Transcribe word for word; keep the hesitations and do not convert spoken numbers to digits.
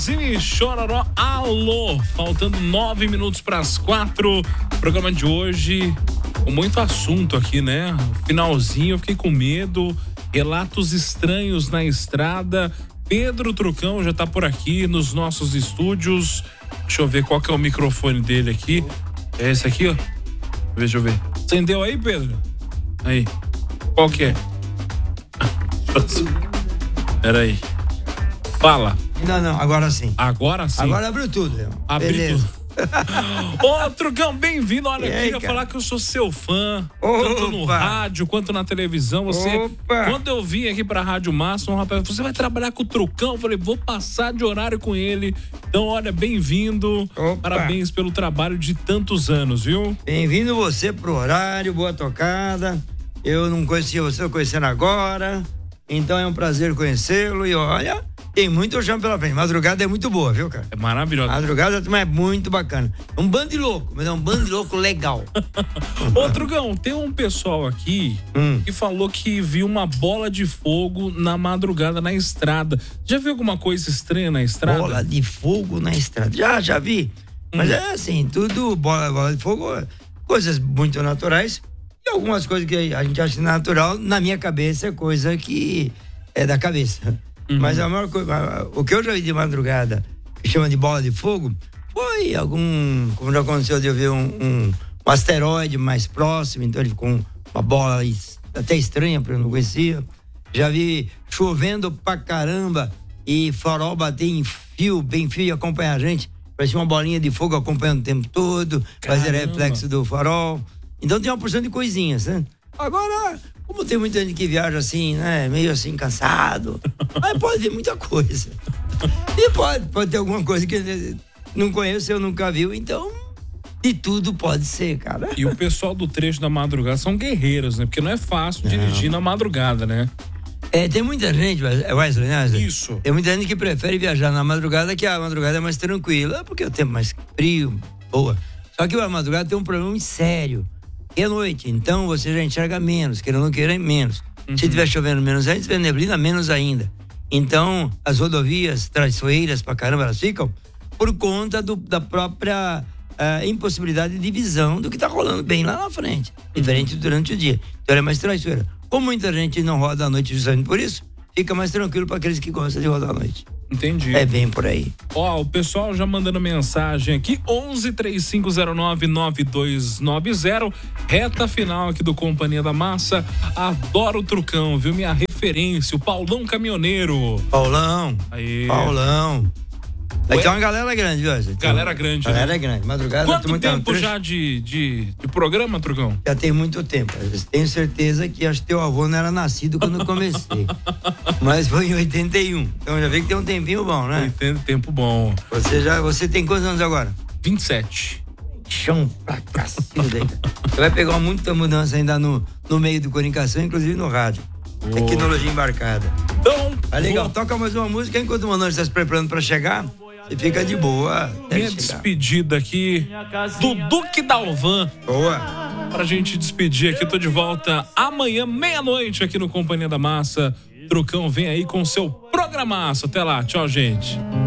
Zine Chororó, alô, faltando nove minutos para as quatro. Programa de hoje com muito assunto aqui, né? Finalzinho, eu fiquei com medo. Relatos estranhos na estrada. Pedro Trucão já tá por aqui nos nossos estúdios. Deixa eu ver qual que é o microfone dele aqui. É esse aqui, ó. Deixa eu ver. Acendeu aí, Pedro? Aí. Qual que é? Peraí. Fala. Não, não, agora sim. Agora sim? Agora abriu tudo. Irmão. Abriu Beleza. tudo. Ô, Trucão, bem-vindo. Olha, eu queria cara? falar que eu sou seu fã, Opa. tanto no rádio quanto na televisão. Você, Opa. quando eu vim aqui pra Rádio Massa, um rapaz, você vai trabalhar com o Trucão? Eu falei, vou passar de horário com ele. Então, olha, bem-vindo. Opa. Parabéns pelo trabalho de tantos anos, viu? Bem-vindo você pro horário, boa tocada. Eu não conhecia você, tô conhecendo agora. Então é um prazer conhecê-lo e olha, tem muito chão pela frente. Madrugada é muito boa, viu, cara? É maravilhoso. Madrugada também é muito bacana. É um bando de louco, mas é um bando de louco legal. Ô, Trugão, tem um pessoal aqui Hum. que falou que viu uma bola de fogo na madrugada na estrada. Já viu alguma coisa estranha na estrada? Bola de fogo na estrada. Já, já vi. Mas Hum. é assim, tudo bola, bola de fogo, coisas muito naturais. E algumas coisas que a gente acha natural, na minha cabeça, é coisa que é da cabeça. Uhum. Mas a maior coisa, o que eu já vi de madrugada, que chama de bola de fogo, foi algum, como já aconteceu de eu ver um, um, um asteroide mais próximo, então ele ficou um, uma bola até estranha, porque eu não conhecia. Já vi chovendo pra caramba e farol bater em fio, bem fio e acompanhar a gente. Parecia uma bolinha de fogo acompanhando o tempo todo, fazer reflexo do farol. Então tem uma porção de coisinhas, né? Agora, como tem muita gente que viaja assim, né? Meio assim, cansado. Aí pode ver muita coisa. E pode, pode ter alguma coisa que não conheço, eu nunca viu. Então, de tudo pode ser, cara. E o pessoal do trecho da madrugada são guerreiros, né? Porque não é fácil Não. dirigir na madrugada, né? É, tem muita gente, Wesley, né? Wesley? Isso. Tem muita gente que prefere viajar na madrugada, que a madrugada é mais tranquila, porque o tempo é mais frio, boa. Só que a madrugada tem um problema muito sério. E à noite, então você já enxerga menos, querendo ou não queira, menos. Uhum. Se tiver chovendo menos ainda, se tiver neblina, menos ainda. Então, as rodovias traiçoeiras pra caramba, elas ficam por conta do, da própria uh, impossibilidade de visão do que tá rolando bem lá na frente. Diferente durante o dia. Então, ela é mais traiçoeira. Como muita gente não roda à noite justamente por isso, fica mais tranquilo para aqueles que gostam de rodar à noite. Entendi. É bem por aí. Ó, o pessoal já mandando mensagem aqui, onze, três cinco zero nove, nove dois nove zero, reta final aqui do Companhia da Massa. Adoro o Trucão, viu? Minha referência, o Paulão Caminhoneiro. Paulão. Aí. Paulão. Aí Ué? tem uma galera grande, viu? Tem Galera grande, Galera né? grande. Madrugada. Quanto muito tempo já de, de, de programa, Trucão? Já tem muito tempo. Eu tenho certeza que acho que teu avô não era nascido quando eu comecei. Mas foi em oitenta e um. Então já vê que tem um tempinho bom, né? Tem tempo bom. Você já, você tem quantos anos agora? vinte e sete. Chão pra cacilda aí, cara. Você vai pegar muita mudança ainda no, no meio de comunicação, inclusive no rádio. Oh. Tecnologia embarcada. Então, Tá legal. vou... Toca mais uma música enquanto o Manão está se preparando pra chegar. Você fica de boa. Minha despedida aqui do Duque Dalvan. Boa. Pra gente despedir aqui, tô de volta amanhã, meia-noite, aqui no Companhia da Massa. Trucão vem aí com o seu programaço. Até lá, tchau, gente.